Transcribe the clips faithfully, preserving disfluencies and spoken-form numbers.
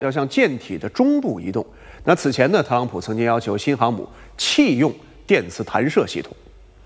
要向舰体的中部移动。那此前呢，特朗普曾经要求新航母弃用电磁弹射系统。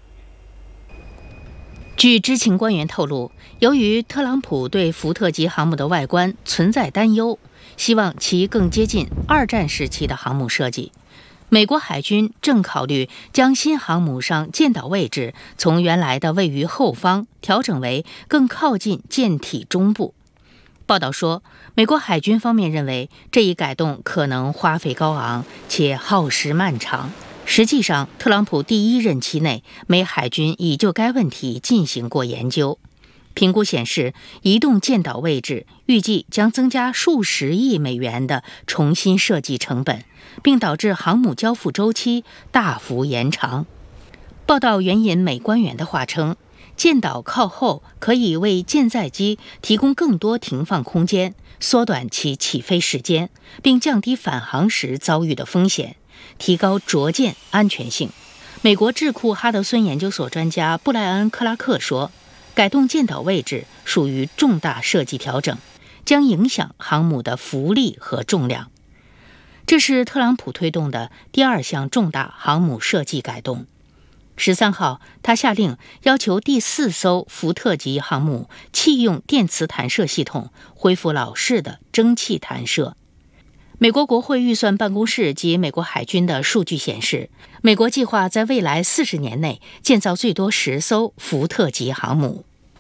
据知情官员透露，由于特朗普对福特级航母的外观存在担忧，希望其更接近二战时期的航母设计。美国海军正考虑将新航母上舰岛位置从原来的位于后方调整为更靠近舰体中部。报道说，美国海军方面认为这一改动可能花费高昂且耗时漫长。实际上，特朗普第一任期内，美海军已就该问题进行过研究。评估显示，移动舰岛位置预计将增加数十亿美元的重新设计成本，并导致航母交付周期大幅延长。报道援引美官员的话称，舰岛靠后可以为舰载机提供更多停放空间，缩短其起飞时间，并降低返航时遭遇的风险，提高着舰安全性。美国智库哈德森研究所专家布莱恩·克拉克说，改动舰岛位置属于重大设计调整，将影响航母的浮力和重量。这是特朗普推动的第二项重大航母设计改动。十三号，他下令要求第四艘福特级航母弃用电磁弹射系统，恢复老式的蒸汽弹射。美国国会预算办公室及美国海军的数据显示，美国计划在未来四十年内建造最多十艘福特级航母。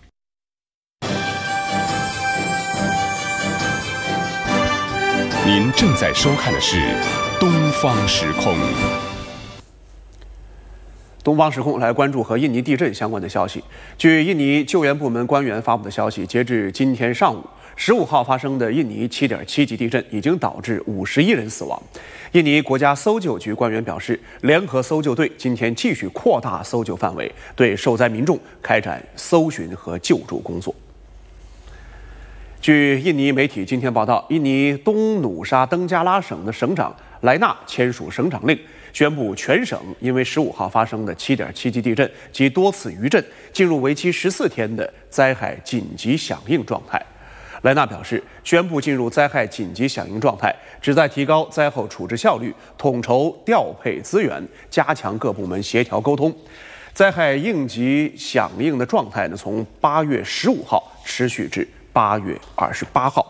您正在收看的是《东方时空》。 东方时空来关注和印尼地震相关的消息。据印尼救援部门官员发布的消息，截至今天上午，十五号发生的印尼 七点七 级地震已经导致五十一人死亡。印尼国家搜救局官员表示，联合搜救队今天继续扩大搜救范围，对受灾民众开展搜寻和救助工作。据印尼媒体今天报道，印尼东努沙登加拉省的省长莱纳签署省长令，宣布全省因为十五号发生的 七点七 级地震及多次余震，进入为期十四天的灾害紧急响应状态。莱纳表示，宣布进入灾害紧急响应状态，旨在提高灾后处置效率，统筹调配资源，加强各部门协调沟通。灾害应急响应的状态呢，从八月十五号持续至八月二十八号。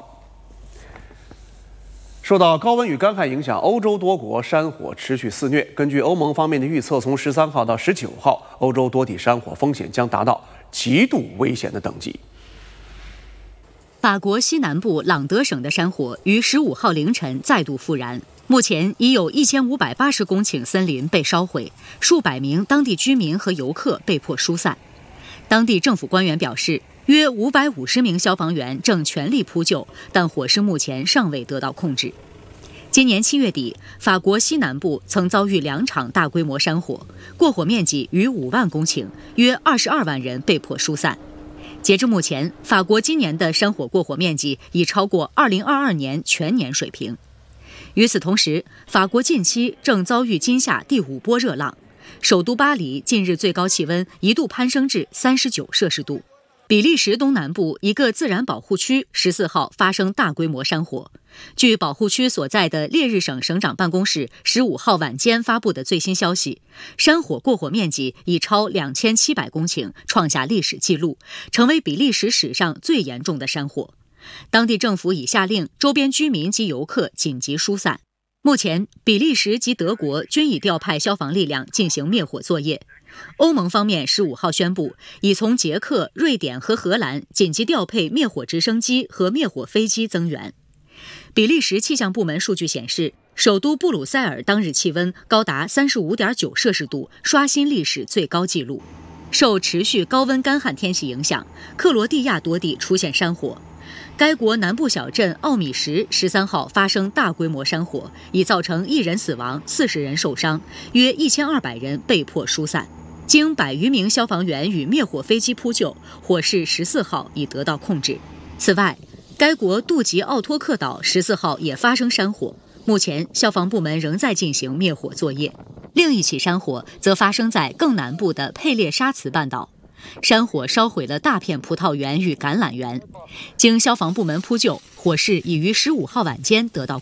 受到高温与干旱影响，欧洲多国山火持续肆虐。根据欧盟方面的预测，从十三号到十九号，欧洲多地山火风险将达到极度危险的等级。 法国西南部朗德省的山火于十五号凌晨再度复燃，目前已有一千五百八十公顷森林被烧毁，数百名当地居民和游客被迫疏散。当地政府官员表示，约五百五十名消防员正全力扑救，但火势目前尚未得到控制。今年七月底，法国西南部曾遭遇两场大规模山火，过火面积逾五万公顷，约二十二万人被迫疏散。截至目前，法国今年的山火过火面积已超过二零二二年全年水平。与此同时，法国近期正遭遇今夏第五波热浪，首都巴黎近日最高气温一度攀升至三十九摄氏度。比利时东南部一个自然保护区十四号发生大规模山火。据保护区所在的列日省省长办公室十五号晚间发布的最新消息，山火过火面积已超两千七百公顷，创下历史纪录，成为比利时史上最严重的山火。当地政府已下令周边居民及游客紧急疏散。目前，比利时及德国均已调派消防力量进行灭火作业。欧盟方面十五号宣布，已从捷克、瑞典和荷兰紧急调配灭火直升机和灭火飞机增援。比利时气象部门数据显示，首都布鲁塞尔当日气温高达 三十五点九摄氏度，刷新历史最高纪录。受持续高温干旱天气影响，克罗地亚多地出现山火。该国南部小镇奥米什十三号发生大规模山火，已造成一人死亡、四十人受伤，约一千二百人被迫疏散。经百余名消防员与灭火飞机扑救，火势十四号已得到控制。此外，该国杜吉奥托克岛十四号也发生山火，目前消防部门仍在进行灭火作业。另一起山火则发生在更南部的佩列沙茨半岛，山火烧毁了大片葡萄园与橄榄园。经消防部门扑救，火势已于十五号晚间得到